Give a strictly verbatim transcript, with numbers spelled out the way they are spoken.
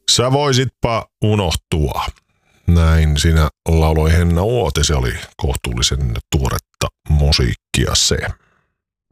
Sä voisitpa unohtua. Näin siinä lauloi Henna Uoti. Se oli kohtuullisen tuoretta musiikkia se.